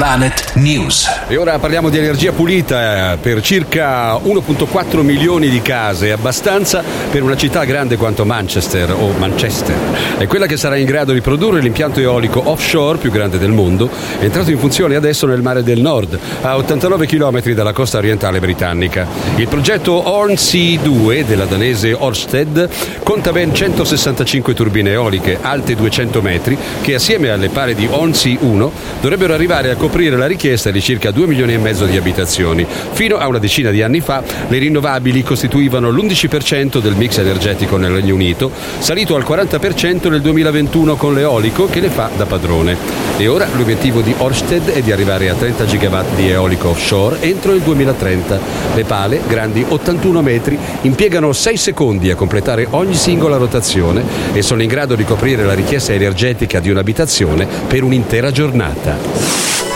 Planet News. E ora parliamo di energia pulita per circa 1,4 milioni di case, abbastanza per una città grande quanto Manchester. È quella che sarà in grado di produrre l'impianto eolico offshore più grande del mondo, entrato in funzione adesso nel mare del Nord, a 89 km dalla costa orientale britannica. Il progetto Hornsea 2 della danese Ørsted conta ben 165 turbine eoliche alte 200 metri che assieme alle pale di Hornsea 1 dovrebbero arrivare a coprire la richiesta di circa 2 milioni e mezzo di abitazioni. Fino a una decina di anni fa le rinnovabili costituivano l'11% del mix energetico nel Regno Unito, salito al 40% nel 2021 con l'eolico che le fa da padrone. E ora l'obiettivo di Ørsted è di arrivare a 30 gigawatt di eolico offshore entro il 2030. Le pale, grandi 81 metri, impiegano 6 secondi a completare ogni singola rotazione e sono in grado di coprire la richiesta energetica di un'abitazione per un'intera giornata.